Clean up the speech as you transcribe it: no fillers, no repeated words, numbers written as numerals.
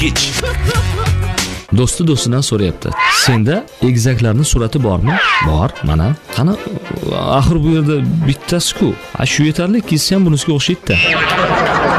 Do'sti do'stidan so'rayapti. Senda egizaklarning surati bormi? Bor, mana. Qani, axir bu yerda bittasi-ku. Shu yetarli, ikkinchisi ham bunisiga o'xshaydi-da.